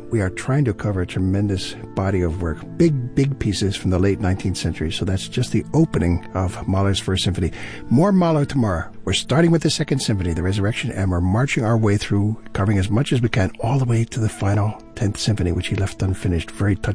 we are trying to cover a tremendous body of work, big pieces from the late 19th century. So that's just the opening of Mahler's First Symphony. More Mahler tomorrow. We're starting with the Second Symphony, the Resurrection, and we're marching our way through, covering as much as we can, all the way to the final 10th Symphony, which he left unfinished. Very touching.